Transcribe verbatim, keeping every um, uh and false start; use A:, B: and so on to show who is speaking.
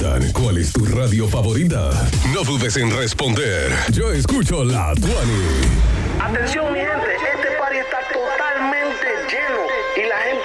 A: preguntan cuál es tu radio favorita, no dudes en responder. Yo escucho La Tuani.
B: Atención, mi gente, este party está totalmente lleno y la gente